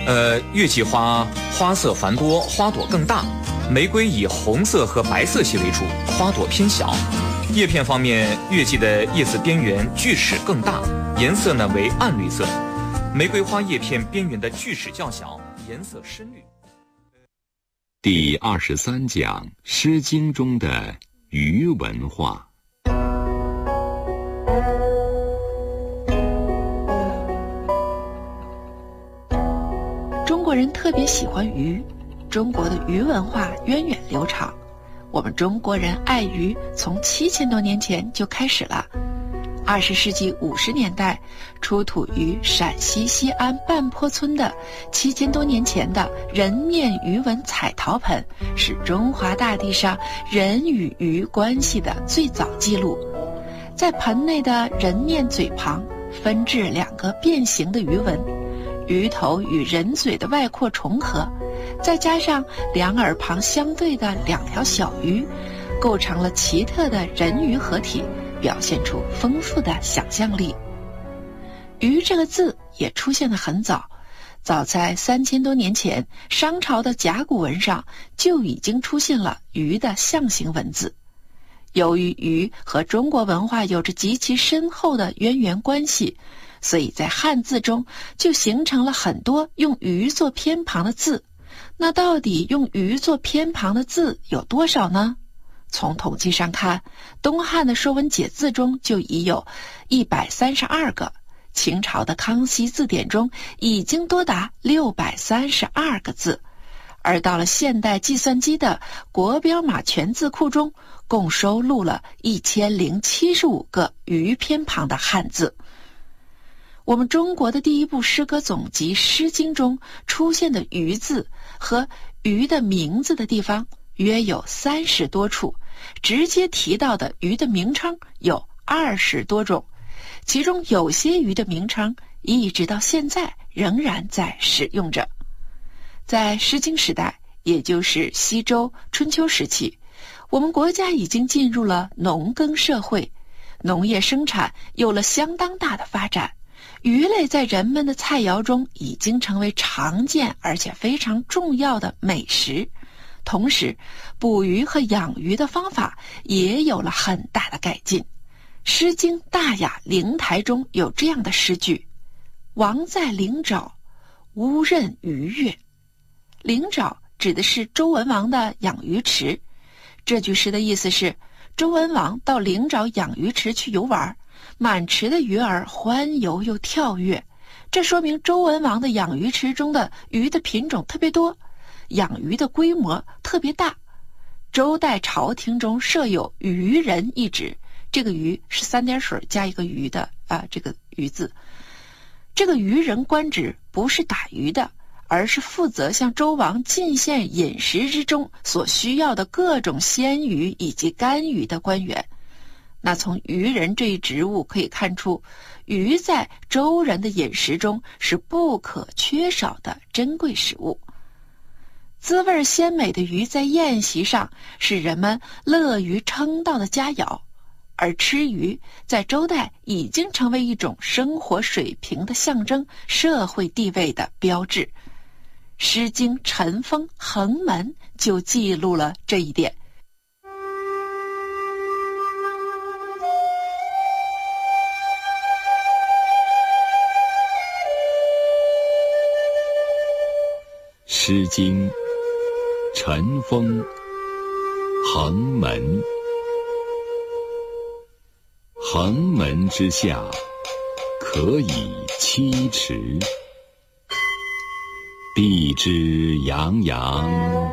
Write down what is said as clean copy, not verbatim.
月季花花色繁多，花朵更大。玫瑰以红色和白色系为主，花朵偏小。叶片方面，月季的叶子边缘锯齿更大，颜色呢为暗绿色。玫瑰花叶片边缘的锯齿较小，颜色深绿。 第23讲《诗经》中的鱼文化。 中国人特别喜欢鱼，中国的鱼文化源远流长。我们中国人爱鱼从7000多年前就开始了。20世纪50年代，出土于陕西西安半坡村的7000多年前的人面鱼纹彩陶盆，是中华大地上人与鱼关系的最早记录。在盆内的人面嘴旁分置2个变形的鱼纹，鱼头与人嘴的外扩重合，再加上2耳旁相对的2条小鱼，构成了奇特的人鱼合体，表现出丰富的想象力。鱼这个字也出现得很早，早在3000多年前，商朝的甲骨文上就已经出现了鱼的象形文字。由于鱼和中国文化有着极其深厚的渊源关系，所以在汉字中就形成了很多用鱼做偏旁的字。那到底用鱼做偏旁的字有多少呢？从统计上看，东汉的《说文解字》中就已有132个，秦朝的康熙字典中已经多达632个字，而到了现代计算机的国标码全字库中，共收录了1075个鱼偏旁的汉字。我们中国的第一部诗歌总集《诗经》中出现的鱼字和鱼的名字的地方约有30多处，直接提到的鱼的名称有20多种，其中有些鱼的名称一直到现在仍然在使用着。在诗经时代，也就是西周春秋时期，我们国家已经进入了农耕社会，农业生产有了相当大的发展，鱼类在人们的菜肴中已经成为常见而且非常重要的美食。同时，捕鱼和养鱼的方法也有了很大的改进。《诗经·大雅·灵台》中有这样的诗句：王在灵沼，乌任鱼跃。灵沼指的是周文王的养鱼池。这句诗的意思是，周文王到灵沼养鱼池去游玩，满池的鱼儿欢游又跳跃，这说明周文王的养鱼池中的鱼的品种特别多，养鱼的规模特别大。周代朝廷中设有渔人一职，这个鱼是3点水加一个鱼的这个鱼字。这个渔人官职不是打鱼的，而是负责向周王进献饮食之中所需要的各种鲜鱼以及干鱼的官员。那从渔人这一职务可以看出，鱼在周人的饮食中是不可缺少的珍贵食物。滋味鲜美的鱼在宴席上是人们乐于称道的佳肴，而吃鱼在周代已经成为一种生活水平的象征，社会地位的标志。《诗经·陈风·横门》就记录了这一点。 《诗经·陈风·横门》。横门之下，可以栖池。地之洋洋，